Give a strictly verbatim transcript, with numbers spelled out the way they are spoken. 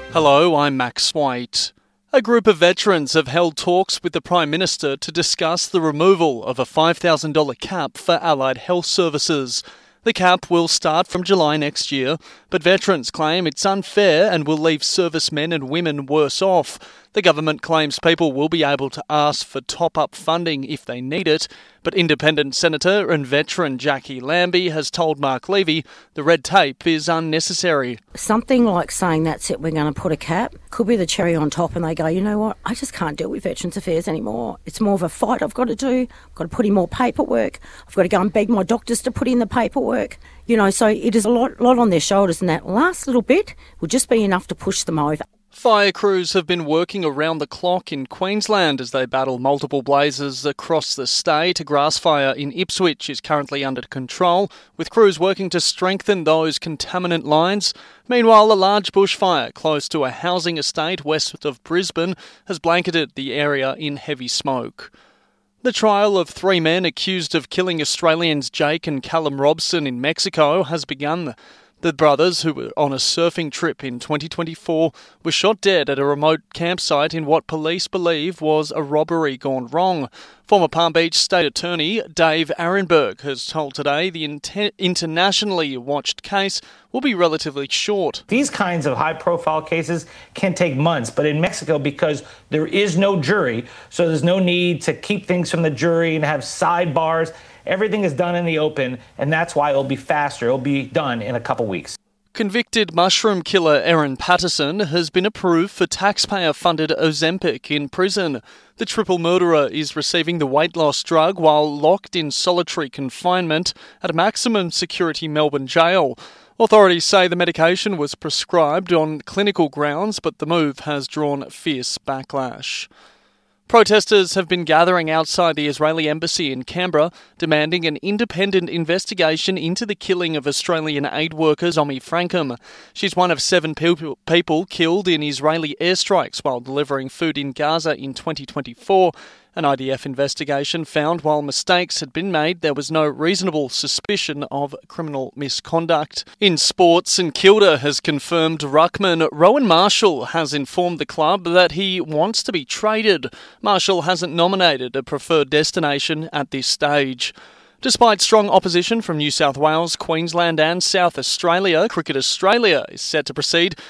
Hello, I'm Max White. A group of veterans have held talks with the Prime Minister to discuss the removal of a five thousand dollars cap for allied health services. The cap will start from July next year, but veterans claim it's unfair and will leave servicemen and women worse off. The government claims people will be able to ask for top-up funding if they need it, but independent Senator and veteran Jackie Lambie has told Mark Levy the red tape is unnecessary. Something like saying that's it, we're going to put a cap, could be the cherry on top, and they go, you know what, I just can't deal with Veterans Affairs anymore. It's more of a fight I've got to do. I've got to put in more paperwork. I've got to go and beg my doctors to put in the paperwork. You know, so it is a lot, lot on their shoulders, and that last little bit will just be enough to push them over. Fire crews have been working around the clock in Queensland as they battle multiple blazes across the state. A grass fire in Ipswich is currently under control, with crews working to strengthen those contaminant lines. Meanwhile, a large bushfire close to a housing estate west of Brisbane has blanketed the area in heavy smoke. The trial of three men accused of killing Australians Jake and Callum Robson in Mexico has begun. The brothers, who were on a surfing trip in twenty twenty-four, were shot dead at a remote campsite in what police believe was a robbery gone wrong. Former Palm Beach State Attorney Dave Arenberg has told Today the inter- internationally watched case will be relatively short. These kinds of high-profile cases can take months, but in Mexico, because there is no jury, so there's no need to keep things from the jury and have sidebars. Everything is done in the open, and that's why it'll be faster. It'll be done in a couple weeks. Convicted mushroom killer Erin Patterson has been approved for taxpayer-funded Ozempic in prison. The triple murderer is receiving the weight loss drug while locked in solitary confinement at a maximum security Melbourne jail. Authorities say the medication was prescribed on clinical grounds, but the move has drawn fierce backlash. Protesters have been gathering outside the Israeli embassy in Canberra, demanding an independent investigation into the killing of Australian aid worker Zomi Frankham. She's one of seven people, people killed in Israeli airstrikes while delivering food in Gaza in twenty twenty-four. An I D F investigation found while mistakes had been made, there was no reasonable suspicion of criminal misconduct. In sports, St Kilda has confirmed ruckman Rowan Marshall has informed the club that he wants to be traded. Marshall hasn't nominated a preferred destination at this stage. Despite strong opposition from New South Wales, Queensland and South Australia, Cricket Australia is set to proceed